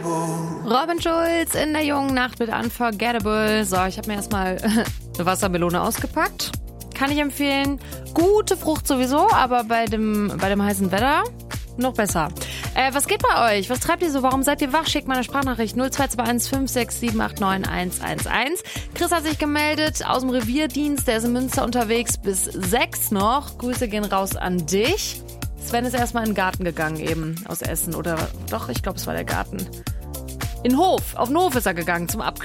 Robin Schulz in der jungen Nacht mit Unforgettable. So, ich habe mir erstmal eine Wassermelone ausgepackt. Kann ich empfehlen. Gute Frucht sowieso, aber bei dem heißen Wetter noch besser. Was geht bei euch? Was treibt ihr so? Warum seid ihr wach? Schickt mal eine Sprachnachricht 0221 567 891 111. Chris hat sich gemeldet aus dem Revierdienst. Der ist in Münster unterwegs bis 6 noch. Grüße gehen raus an dich. Sven ist erstmal in den Garten gegangen eben aus Essen. Oder doch, ich glaube, es war der Garten. Auf den Hof ist er gegangen zum